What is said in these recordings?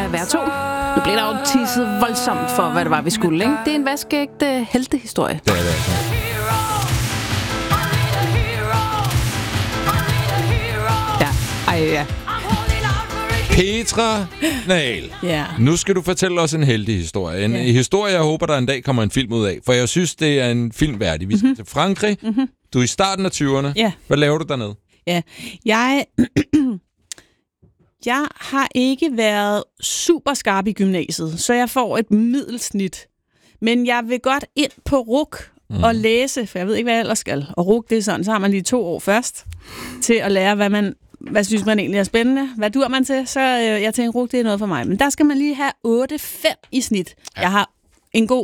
skal være 2. Nu bliver der jo tisset voldsomt for, hvad det var, vi skulle, ikke? Det er en vaskeægte heltehistorie. Det er det altså. Ja. Petra Nahl. Ja. Nu skal du fortælle os en heldig historie. En historie, jeg håber, der en dag kommer en film ud af. For jeg synes, det er en film værdig. Vi skal til Frankrig. Du er i starten af 20'erne. Ja. Hvad laver du dernede? Ja, jeg har ikke været super skarp i gymnasiet, så jeg får et middelsnit. Men jeg vil godt ind på RUC og læse, for jeg ved ikke, hvad jeg ellers skal. Og RUC, det er sådan, så har man lige 2 år først til at lære, hvad synes man egentlig er spændende. Hvad dur man til? Så jeg tænker, RUC, det er noget for mig. Men der skal man lige have 8,5 i snit. Ja. Jeg har en god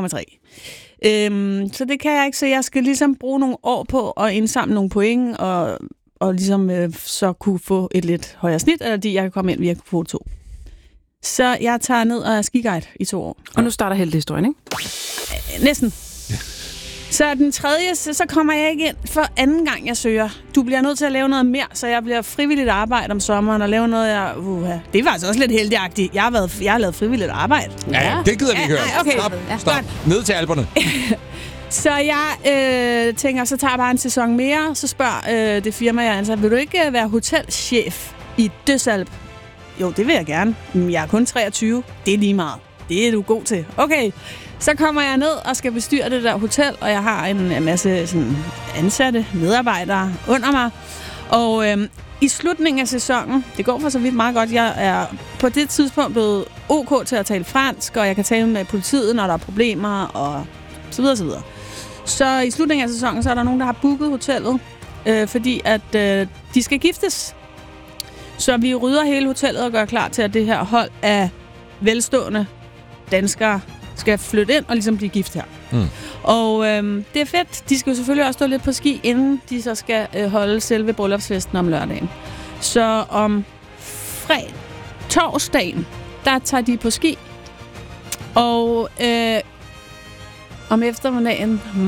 8,3. Så det kan jeg ikke, så jeg skal ligesom bruge nogle år på at indsamle nogle point, og ligesom så kunne få et lidt højere snit, eller jeg kan komme ind via kvote 2. Så jeg tager ned og er skiguide i 2 år. Og nu starter heltehistorien, ikke? Næsten. Så den tredje, så kommer jeg ikke ind for anden gang, jeg søger. Du bliver nødt til at lave noget mere, så jeg bliver frivilligt arbejde om sommeren og lave noget, det er faktisk også lidt heldigagtigt. Jeg har lavet frivilligt arbejde. Ja, det gider vi ikke høre. Okay. Stop. Ned til Alperne. Så jeg tænker, så tager jeg bare en sæson mere, så spørger det firma, jeg ansat, vil du ikke være hotelchef i Døsalp? Jo, det vil jeg gerne. Men jeg er kun 23. Det er lige meget. Det er du god til. Okay, så kommer jeg ned og skal bestyre det der hotel, og jeg har en masse sådan, ansatte medarbejdere under mig. Og i slutningen af sæsonen, det går for så vidt meget godt, jeg er på det tidspunkt blevet OK til at tale fransk, og jeg kan tale med politiet, når der er problemer, og så videre, så videre. Så i slutningen af sæsonen, så er der nogen, der har booket hotellet, fordi at de skal giftes. Så vi rydder hele hotellet og gør klar til, at det her hold af velstående danskere skal flytte ind og ligesom blive gift her. Og det er fedt. De skal jo selvfølgelig også stå lidt på ski, inden de så skal holde selve bryllupsfesten om lørdagen. Så om torsdagen, der tager de på ski. Og om eftermiddagen